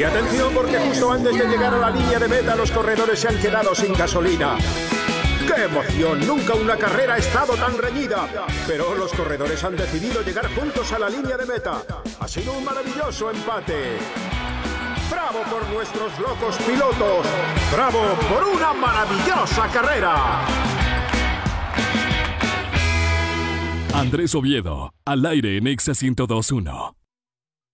Y atención, porque justo antes de llegar a la línea de meta los corredores se han quedado sin gasolina. ¡Qué emoción! Nunca una carrera ha estado tan reñida. Pero los corredores han decidido llegar juntos a la línea de meta. Ha sido un maravilloso empate. ¡Bravo por nuestros locos pilotos! ¡Bravo por una maravillosa carrera! Andrés Oviedo, al aire en Exa 102.1.